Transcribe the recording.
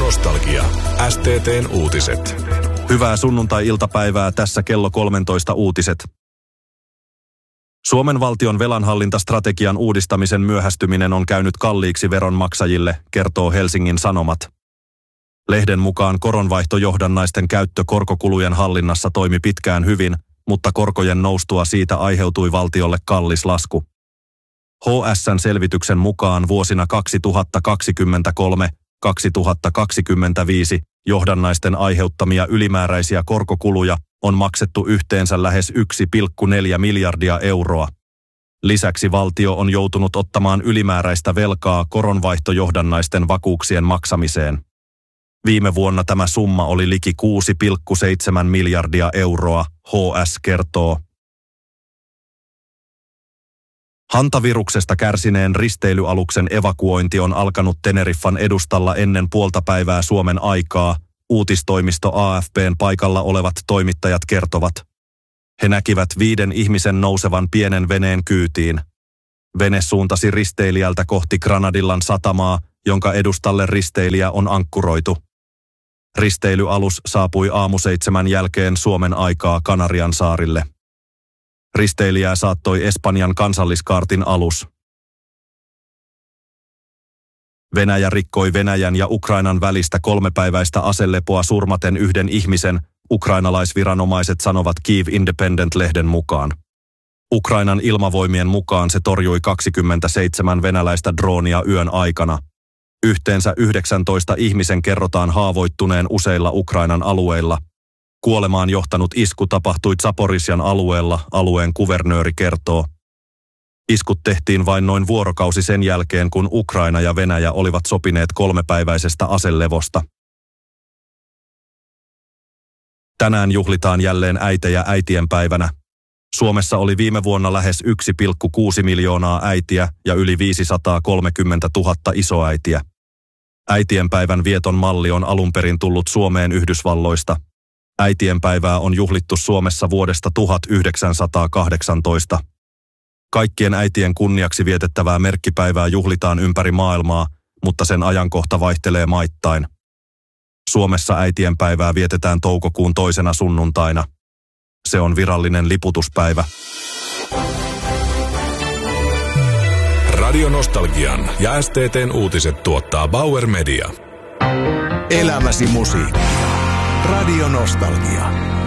Nostalgia. STT:n uutiset. Hyvää sunnuntai-iltapäivää, tässä kello 13 uutiset. Suomen valtion velanhallintastrategian uudistamisen myöhästyminen on käynyt kalliiksi veronmaksajille, kertoo Helsingin Sanomat. Lehden mukaan koronvaihtojohdannaisten käyttö korkokulujen hallinnassa toimi pitkään hyvin, mutta korkojen noustua siitä aiheutui valtiolle kallis lasku. HS:n selvityksen mukaan vuosina 2023-2025 johdannaisten aiheuttamia ylimääräisiä korkokuluja on maksettu yhteensä lähes 1,4 miljardia euroa. Lisäksi valtio on joutunut ottamaan ylimääräistä velkaa koronvaihtojohdannaisten vakuuksien maksamiseen. Viime vuonna tämä summa oli liki 6,7 miljardia euroa, HS kertoo. Hantaviruksesta kärsineen risteilyaluksen evakuointi on alkanut Teneriffan edustalla ennen puolta päivää Suomen aikaa, uutistoimisto AFP:n paikalla olevat toimittajat kertovat. He näkivät 5 ihmisen nousevan pienen veneen kyytiin. Vene suuntasi risteilijältä kohti Granadillan satamaa, jonka edustalle risteilijä on ankkuroitu. Risteilyalus saapui aamu 7 jälkeen Suomen aikaa Kanarian saarille. Risteilijää saattoi Espanjan kansalliskaartin alus. Venäjä rikkoi Venäjän ja Ukrainan välistä 3-päiväistä aselepoa surmaten 1 ihmisen, ukrainalaisviranomaiset sanovat Kyiv Independent-lehden mukaan. Ukrainan ilmavoimien mukaan se torjui 27 venäläistä droonia yön aikana. Yhteensä 19 ihmisen kerrotaan haavoittuneen useilla Ukrainan alueilla. Kuolemaan johtanut isku tapahtui Zaporizhzhan alueella, alueen kuvernööri kertoo. Iskut tehtiin vain noin vuorokausi sen jälkeen, kun Ukraina ja Venäjä olivat sopineet 3-päiväisestä aselevosta. Tänään juhlitaan jälleen äitejä äitienpäivänä. Suomessa oli viime vuonna lähes 1,6 miljoonaa äitiä ja yli 530 000 isoäitiä. Äitienpäivän vieton malli on alun perin tullut Suomeen Yhdysvalloista. Äitienpäivää on juhlittu Suomessa vuodesta 1918. Kaikkien äitien kunniaksi vietettävää merkkipäivää juhlitaan ympäri maailmaa, mutta sen ajankohta vaihtelee maittain. Suomessa äitienpäivää vietetään toukokuun 2. sunnuntaina. Se on virallinen liputuspäivä. Radio Nostalgian ja STT:n uutiset tuottaa Bauer Media. Elämäsi musiikkia. Radio Nostalgia.